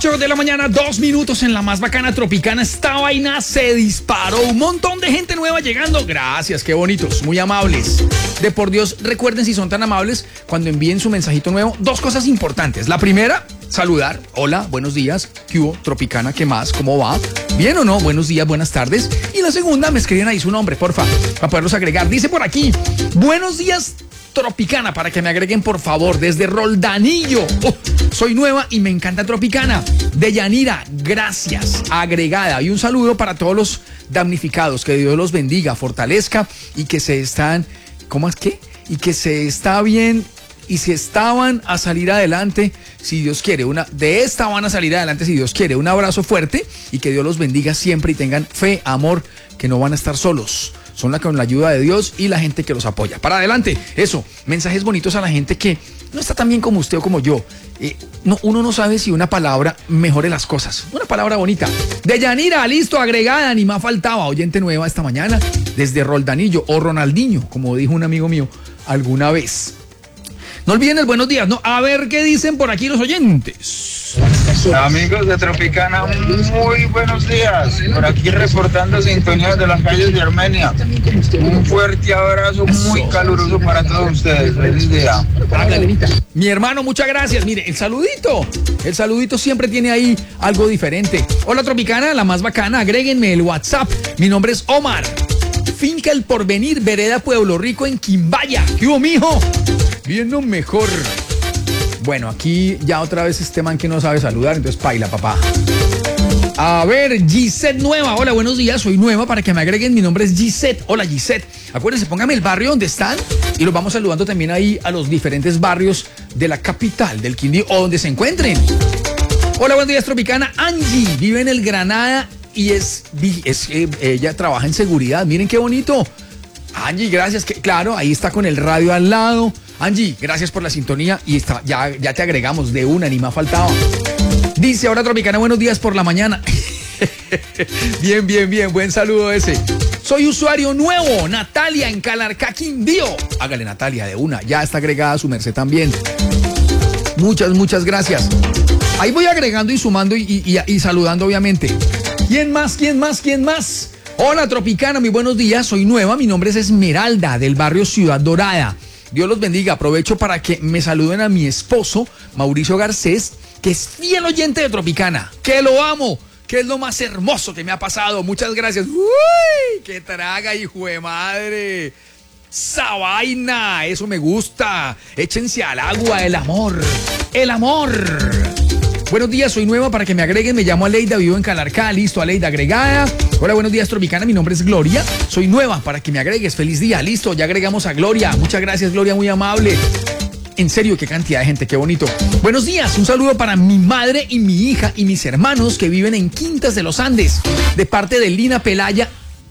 8 de la mañana, 2 minutos en la más bacana Tropicana. Esta vaina se disparó. Un montón de gente nueva llegando. Gracias, qué bonitos, muy amables. De por Dios, recuerden, si son tan amables, cuando envíen su mensajito nuevo, 2 cosas importantes. La primera, saludar. Hola, buenos días. ¿Qué hubo, Tropicana? ¿Qué más? ¿Cómo va? ¿Bien o no? Buenos días, buenas tardes. Y la segunda, me escriben ahí su nombre, porfa, para poderlos agregar. Dice por aquí, buenos días, Tropicana, para que me agreguen por favor desde Roldanillo. Soy nueva y me encanta Tropicana. De Yanira, gracias, agregada. Y un saludo para todos los damnificados. Que Dios los bendiga, fortalezca y que se están, ¿cómo es que? Y que se está bien y si estaban a salir adelante, si Dios quiere. De esta van a salir adelante si Dios quiere. Un abrazo fuerte y que Dios los bendiga siempre y tengan fe, amor, que no van a estar solos. Son con la ayuda de Dios y la gente que los apoya. Para adelante, eso, mensajes bonitos a la gente que no está tan bien como usted o como yo. Uno no sabe si una palabra mejore las cosas. Una palabra bonita. De Yanira, listo, agregada, ni más faltaba. Oyente nueva esta mañana, desde Roldanillo o Ronaldinho, como dijo un amigo mío alguna vez. No olviden el buenos días, ¿no? A ver qué dicen por aquí los oyentes. Amigos de Tropicana, muy buenos días. Por aquí reportando sintonía de las calles de Armenia. Un fuerte abrazo muy caluroso para todos ustedes. Feliz día. Mi hermano, muchas gracias. Mire, el saludito siempre tiene ahí algo diferente. Hola Tropicana, la más bacana, agréguenme el WhatsApp. Mi nombre es Omar. Finca El Porvenir, Vereda Pueblo Rico en Quimbaya. ¿Qué hubo, mijo? Viendo mejor. Bueno, aquí ya otra vez este man que no sabe saludar, entonces paila, papá. A ver, Gisette Nueva. Hola, buenos días, soy nueva, para que me agreguen, mi nombre es Gisette. Hola, Gisette. Acuérdense, póngame el barrio donde están y los vamos saludando también ahí a los diferentes barrios de la capital del Quindío o donde se encuentren. Hola, buenos días, Tropicana. Angie vive en el Granada y ella trabaja en seguridad. Miren qué bonito. Angie, gracias. Claro, ahí está con el radio al lado. Angie, gracias por la sintonía y ya te agregamos de una, ni más faltaba. Dice ahora Tropicana, buenos días por la mañana. Bien, buen saludo ese. Soy usuario nuevo, Natalia en Calarcá, Quindío. Hágale, Natalia, de una, ya está agregada su merced también. Muchas gracias. Ahí voy agregando y sumando y saludando, obviamente. ¿Quién más? Hola Tropicana, muy buenos días, soy nueva, mi nombre es Esmeralda, del barrio Ciudad Dorada. Dios los bendiga, aprovecho para que me saluden a mi esposo, Mauricio Garcés, que es fiel oyente de Tropicana, que lo amo, que es lo más hermoso que me ha pasado. Muchas gracias. ¡Uy! ¡Qué traga, hijo de madre! ¡Esa vaina! Eso me gusta. Échense al agua, el amor. Buenos días, soy nueva, para que me agreguen, me llamo Aleida, vivo en Calarcá, listo, Aleida agregada. Hola, buenos días, Tropicana, mi nombre es Gloria, soy nueva, para que me agregues, feliz día, listo, ya agregamos a Gloria, muchas gracias, Gloria, muy amable. En serio, qué cantidad de gente, qué bonito. Buenos días, un saludo para mi madre y mi hija y mis hermanos que viven en Quintas de los Andes, de parte de Lina Pelaya.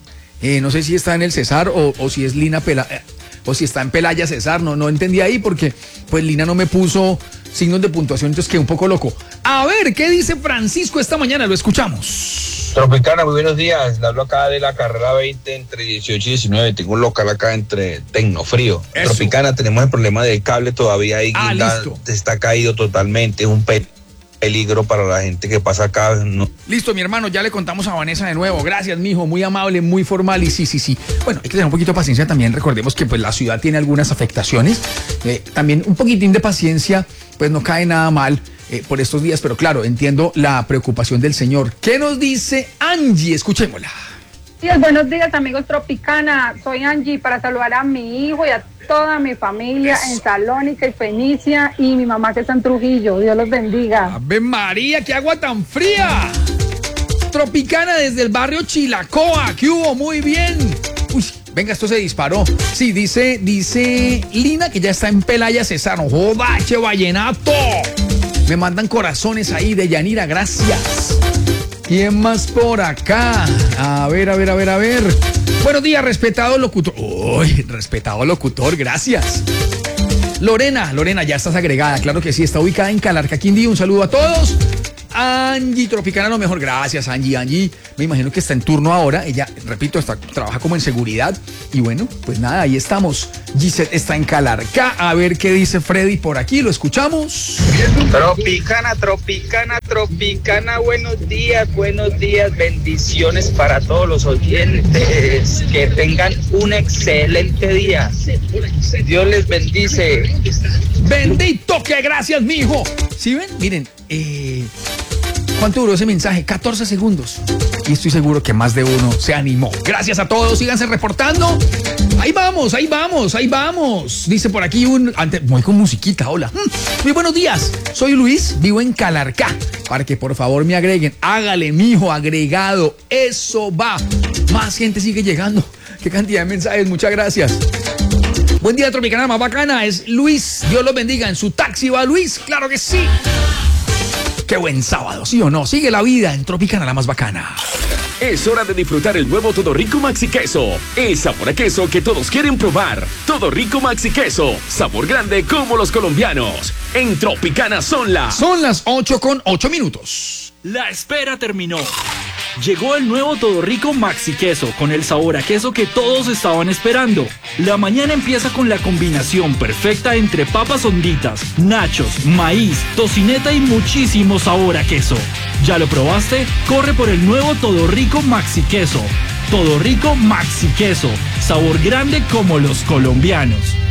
No sé si está en el Cesar o si es Lina Pelaya, o si está en Pelaya Cesar, no entendí ahí porque pues Lina no me puso signos de puntuación, entonces quedé un poco loco. A ver, ¿qué dice Francisco esta mañana? Lo escuchamos. Tropicana, muy buenos días. Le hablo acá de la carrera 20 entre 18 y 19. Tengo un local acá entre Tecnofrío. Eso. Tropicana, tenemos el problema del cable todavía ahí. Listo. Está caído totalmente. Es un peligro para la gente que pasa acá. No. Listo, mi hermano, ya le contamos a Vanessa de nuevo. Gracias, mijo, muy amable, muy formal y sí. Bueno, hay que tener un poquito de paciencia también. Recordemos que pues la ciudad tiene algunas afectaciones. También un poquitín de paciencia, pues no cae nada mal por estos días. Pero claro, entiendo la preocupación del señor. ¿Qué nos dice Angie? Escuchémosla. Buenos días, amigos Tropicana. Soy Angie, para saludar a mi hijo y a toda mi familia en Salónica y Fenicia y mi mamá que está en Trujillo. Dios los bendiga. ¡Ave María, qué agua tan fría! Tropicana desde el barrio Chilacoa. ¿Qué hubo? Muy bien. Uy, venga, esto se disparó. Sí, dice Lina que ya está en Pelaya Cesar. No joda, che vallenato. Me mandan corazones ahí de Yanira, gracias. ¿Quién más por acá? A ver. Buenos días, respetado locutor. Uy, respetado locutor, gracias. Lorena, ya estás agregada, claro que sí, está ubicada en Calarcá, Quindío. Un saludo a todos. Angie, Tropicana, lo mejor. Gracias, Angie. Me imagino que está en turno ahora. Ella, repito, trabaja como en seguridad. Y bueno, pues nada, ahí estamos. Gisette está en Calarcá. A ver qué dice Freddy por aquí. Lo escuchamos. Tropicana. Tropicana, buenos días, bendiciones para todos los oyentes, que tengan un excelente día. Dios les bendice. Bendito, que gracias, mijo. ¿Sí ven? Miren, ¿cuánto duró ese mensaje? 14 segundos. Y estoy seguro que más de uno se animó. Gracias a todos, síganse reportando. Ahí vamos. Dice por aquí voy con musiquita, hola. Muy buenos días, soy Luis, vivo en Calarcá. Para que por favor me agreguen. Hágale, mijo, agregado. Eso va. Más gente sigue llegando. Qué cantidad de mensajes, muchas gracias. Buen día, Tropicana más bacana. Es Luis, Dios los bendiga. En su taxi va Luis, claro que sí. Qué buen sábado, ¿sí o no? Sigue la vida en Tropicana la más bacana. Es hora de disfrutar el nuevo Todo Rico Maxi Queso. Es sabor a queso que todos quieren probar. Todo Rico Maxi Queso. Sabor grande como los colombianos. En Tropicana son las 8:08. La espera terminó. Llegó el nuevo Todo Rico Maxi Queso con el sabor a queso que todos estaban esperando. La mañana empieza con la combinación perfecta entre papas honditas, nachos, maíz, tocineta y muchísimo sabor a queso. ¿Ya lo probaste? Corre por el nuevo Todo Rico Maxi Queso. Todo Rico Maxi Queso. Sabor grande como los colombianos.